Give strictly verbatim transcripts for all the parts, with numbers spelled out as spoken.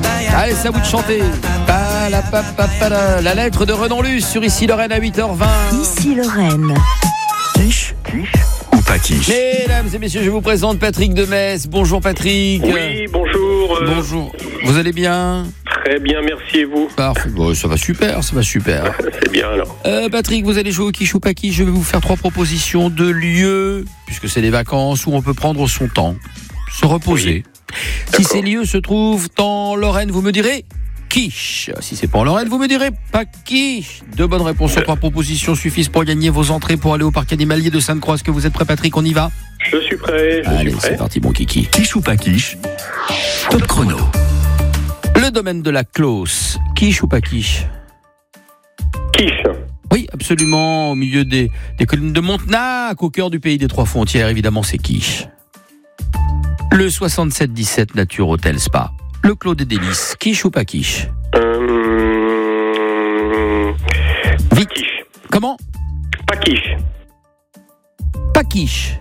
Allez, c'est à vous de chanter. La lettre de Renan Luce sur Ici Lorraine à huit heures vingt. Ici Lorraine. Quiche, quiche ou pas quiche? Mesdames et messieurs, je vous présente Patrick de Metz. Bonjour Patrick. Oui, bonjour. euh, Bonjour. Vous allez bien? Très bien, merci et vous? Parfait. Bon, ça va super, ça va super. C'est bien alors. Euh, Patrick, vous allez jouer au quiche ou pas quiche. Je vais vous faire trois propositions de lieux, puisque c'est les vacances où on peut prendre son temps, se reposer. Si D'accord. ces lieux se trouvent en Lorraine, vous me direz quiche. Si c'est pas en Lorraine, vous me direz pas quiche. Deux bonnes réponses sur trois propositions suffisent pour gagner vos entrées pour aller au parc animalier de Sainte-Croix. Est-ce que vous êtes prêt, Patrick? On y va? Je suis prêt, je Allez, suis c'est prêt. parti, mon kiki. Quiche ou pas quiche? Top chrono. Le domaine de la Clos. Quiche ou pas quiche? Quiche. Oui, absolument. Au milieu des, des collines de Montenac, au cœur du pays des Trois Frontières, évidemment, c'est quiche. Le soixante-sept dix-sept Nature Hôtel Spa. Le Clos des Délices. Quiche ou pas quiche? Euh... Vite. Quiche. Comment? Pas quiche. Pas quiche.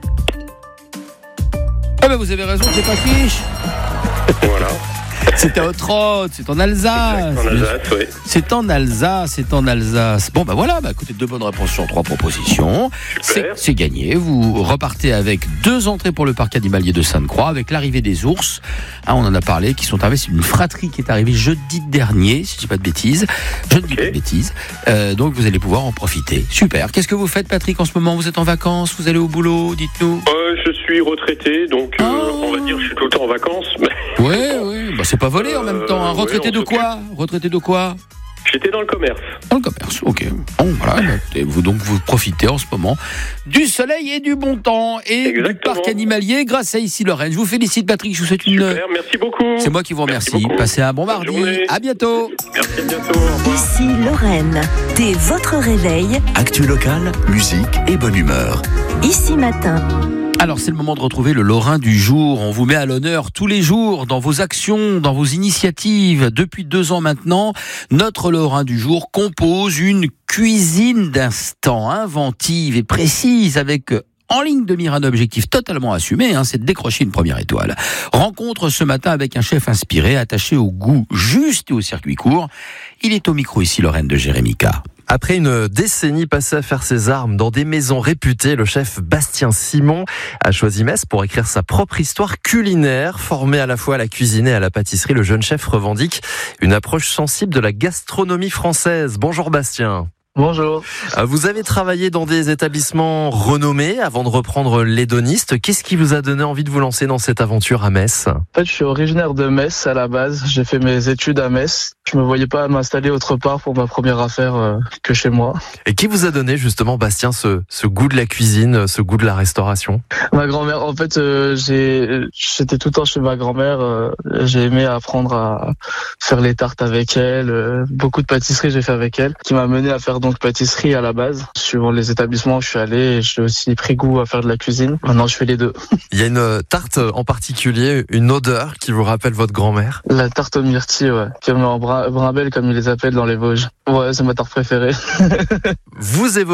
Ah ben vous avez raison, c'est pas quiche. Voilà. C'est à Haute-Rotte, c'est en Alsace. En Alsace, oui. C'est en Alsace, c'est en Alsace. Bon, ben voilà, bah, écoutez, deux bonnes réponses sur trois propositions. C'est, Super. c'est gagné. Vous repartez avec deux entrées pour le parc animalier de Sainte-Croix, avec l'arrivée des ours. Hein, on en a parlé, qui sont arrivés. C'est une fratrie qui est arrivée jeudi dernier, si je dis pas de bêtises. Je ne dis Ok. pas de bêtises. Euh, donc, vous allez pouvoir en profiter. Super. Qu'est-ce que vous faites, Patrick, en ce moment? Vous êtes en vacances? Vous allez au boulot? Dites-nous. Euh, je suis retraité, donc euh, Oh. on va dire que je suis tout le temps en vacances. Mais Oui, oui. Bah, c'est pas volé en même temps. Hein. Euh, Retraité ouais, on de quoi? Retraité de quoi? j'étais dans le commerce. Dans le commerce, ok. Bon, voilà. bah, et vous donc vous profitez en ce moment du soleil et du bon temps et Exactement. du parc animalier grâce à Ici Lorraine. Je vous félicite, Patrick. Je vous souhaite une. Super, merci beaucoup. C'est moi qui vous Merci remercie. beaucoup. Passez un bon Bonne mardi. journée. À bientôt. Merci, à bientôt. Au revoir. Ici Lorraine. Dès votre réveil, Actu locale, musique et bonne humeur. Ici Matin. Alors c'est le moment de retrouver le Lorrain du jour. On vous met à l'honneur tous les jours dans vos actions, dans vos initiatives. Depuis deux ans maintenant, notre Lorrain du jour compose une cuisine d'instant inventive et précise avec en ligne de mire un objectif totalement assumé, hein, c'est de décrocher une première étoile. Rencontre ce matin avec un chef inspiré, attaché au goût juste et au circuit court. Il est au micro Ici Lorraine de Jérémy K. Après une décennie passée à faire ses armes dans des maisons réputées, le chef Bastien Simon a choisi Metz pour écrire sa propre histoire culinaire. Formé à la fois à la cuisine et à la pâtisserie, le jeune chef revendique une approche sensible de la gastronomie française. Bonjour Bastien. Bonjour. Vous avez travaillé dans des établissements renommés avant de reprendre l'hédoniste. Qu'est-ce qui vous a donné envie de vous lancer dans cette aventure à Metz? En fait, je suis originaire de Metz à la base. J'ai fait mes études à Metz. Je me voyais pas m'installer autre part pour ma première affaire euh, que chez moi. Et qui vous a donné justement, Bastien, ce, ce goût de la cuisine, ce goût de la restauration? Ma grand-mère, en fait, euh, j'ai, j'étais tout le temps chez ma grand-mère. Euh, j'ai aimé apprendre à faire les tartes avec elle. Euh, beaucoup de pâtisseries j'ai fait avec elle, qui m'a mené à faire donc pâtisserie à la base. Suivant les établissements où je suis allé, j'ai aussi pris goût à faire de la cuisine. Maintenant, je fais les deux. Il y a une tarte en particulier, une odeur qui vous rappelle votre grand-mère? La tarte aux myrtilles, ouais, comme en brin, brimbelle comme ils les appellent dans les Vosges. Ouais, c'est ma tarte préférée. Vous évoquez